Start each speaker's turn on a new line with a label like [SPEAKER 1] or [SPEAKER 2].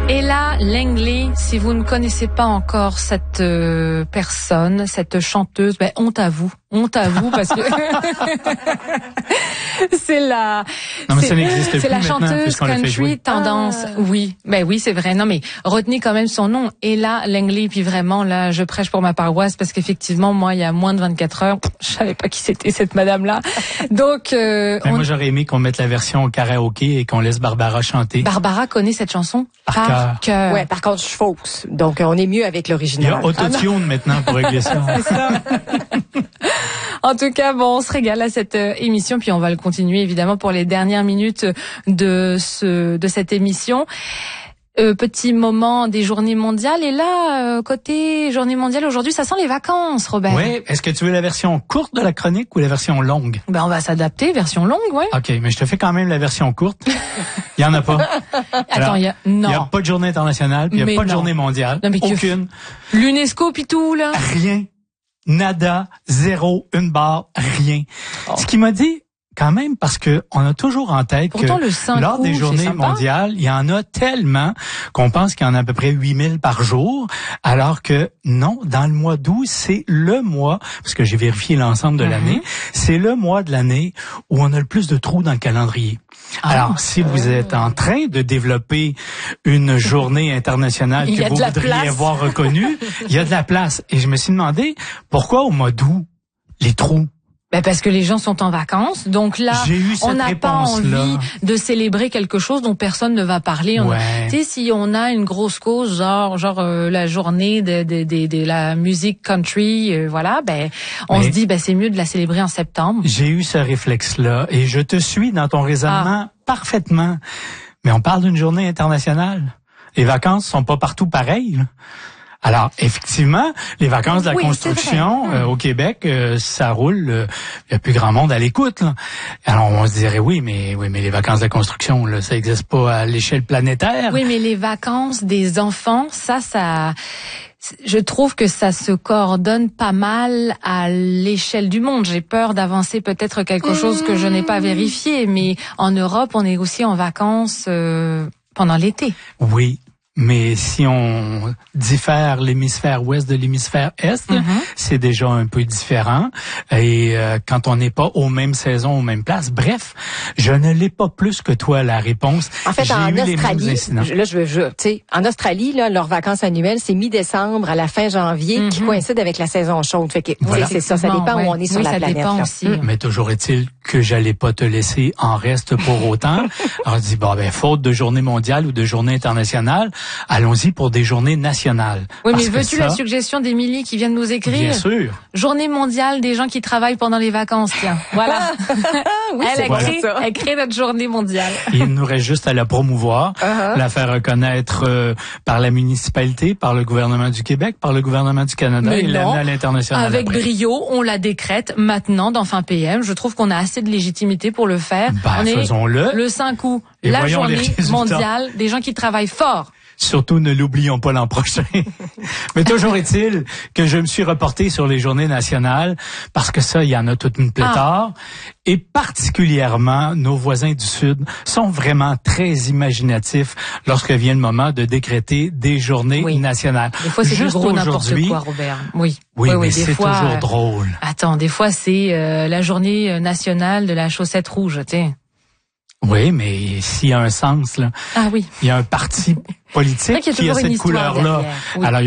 [SPEAKER 1] Ella Langley, si vous ne connaissez pas encore cette personne, cette chanteuse, honte à vous parce que c'est la c'est la chanteuse country tendance. Oui, c'est vrai. Non mais retenez quand même son nom, Ella Langley, puis vraiment là, je prêche pour ma paroisse parce qu'effectivement moi il y a moins de 24 heures, je savais pas qui c'était cette madame là. Donc
[SPEAKER 2] moi j'aurais aimé qu'on mette la version au karaoké et qu'on laisse Barbara chanter.
[SPEAKER 1] Barbara connaît cette chanson
[SPEAKER 2] par cœur.
[SPEAKER 3] Ouais, par contre je fausse. Donc on est mieux avec l'original.
[SPEAKER 2] Il y a autotune maintenant pour régler ça.
[SPEAKER 1] C'est ça. En tout cas, on se régale à cette émission, puis on va le continuer évidemment pour les dernières minutes de cette émission. Petit moment des journées mondiales, et là, côté journée mondiale aujourd'hui, ça sent les vacances, Robert.
[SPEAKER 2] Oui, est-ce que tu veux la version courte de la chronique ou la version longue?
[SPEAKER 1] On va s'adapter, version longue, ouais.
[SPEAKER 2] OK, mais je te fais quand même la version courte. Il y en a pas.
[SPEAKER 1] Attends, il y a
[SPEAKER 2] pas de journée internationale, puis il y a pas de journée mondiale.
[SPEAKER 1] Non, mais
[SPEAKER 2] aucune.
[SPEAKER 1] L'UNESCO puis tout, là.
[SPEAKER 2] Rien. Nada, zéro, une barre, rien. Ce qui m'a dit, quand même, parce que on a toujours en tête
[SPEAKER 1] pourtant,
[SPEAKER 2] que lors des journées mondiales, il y en a tellement qu'on pense qu'il y en a à peu près 8000 par jour, alors que non, dans le mois d'août, c'est le mois, parce que j'ai vérifié l'ensemble de l'année, c'est le mois de l'année où on a le plus de trous dans le calendrier. Alors, si vous êtes en train de développer une journée internationale que vous voudriez avoir reconnue, il y a de la place. Et je me suis demandé, pourquoi au mois d'août, les trous?
[SPEAKER 1] Parce que les gens sont en vacances, donc là, on n'a pas envie de célébrer quelque chose dont personne ne va parler. Tu sais, si on a une grosse cause, genre la journée de la musique country, on se dit, c'est mieux de la célébrer en septembre.
[SPEAKER 2] J'ai eu ce réflexe-là, et je te suis dans ton raisonnement parfaitement. Mais on parle d'une journée internationale. Les vacances sont pas partout pareilles, là. Alors, effectivement, les vacances de la construction au Québec, ça roule. Il y a plus grand monde à l'écoute, là. Alors, on se dirait oui, mais les vacances de la construction, là, ça n'existe pas à l'échelle planétaire.
[SPEAKER 1] Oui, mais les vacances des enfants, ça, je trouve que ça se coordonne pas mal à l'échelle du monde. J'ai peur d'avancer peut-être quelque chose que je n'ai pas vérifié, mais en Europe, on est aussi en vacances pendant l'été.
[SPEAKER 2] Oui. Mais si on diffère l'hémisphère ouest de l'hémisphère est, c'est déjà un peu différent. Et quand on n'est pas aux mêmes saisons, aux mêmes places, bref, je ne l'ai pas plus que toi la réponse.
[SPEAKER 3] En fait, en Australie, en Australie, là, leurs vacances annuelles, c'est mi-décembre à la fin janvier, qui coïncide avec la saison chaude. Fait que c'est ça dépend où on est sur la planète.
[SPEAKER 1] Dépend aussi.
[SPEAKER 2] Mais toujours est-il que j'allais pas te laisser en reste pour autant. Alors je dis faute de journée mondiale ou de journée internationale, allons-y pour des journées nationales.
[SPEAKER 1] Oui, mais veux-tu la suggestion d'Émilie qui vient de nous écrire?
[SPEAKER 2] Bien sûr.
[SPEAKER 1] Journée mondiale des gens qui travaillent pendant les vacances, tiens. Voilà. Elle crée notre journée mondiale.
[SPEAKER 2] Il nous reste juste à la promouvoir, la faire reconnaître par la municipalité, par le gouvernement du Québec, par le gouvernement du Canada et l'amener à l'international.
[SPEAKER 1] Avec brio, on la décrète maintenant dans Fin PM. Je trouve qu'on a assez de légitimité pour le faire.
[SPEAKER 2] Faisons-le.
[SPEAKER 1] Le 5 août, la journée mondiale des gens qui travaillent fort.
[SPEAKER 2] Surtout, ne l'oublions pas l'an prochain. Mais toujours est-il que je me suis reporté sur les journées nationales parce que ça, il y en a toute une pléthore. Et particulièrement, nos voisins du Sud sont vraiment très imaginatifs lorsque vient le moment de décréter des journées nationales.
[SPEAKER 1] Des fois, c'est juste gros n'importe quoi, Robert. Oui,
[SPEAKER 2] mais c'est toujours drôle.
[SPEAKER 1] Attends, des fois, c'est la journée nationale de la chaussette rouge, tu sais.
[SPEAKER 2] Oui, mais s'il y a un sens, là.
[SPEAKER 1] Ah oui.
[SPEAKER 2] Il y a un parti politique qui a cette couleur-là. Alors,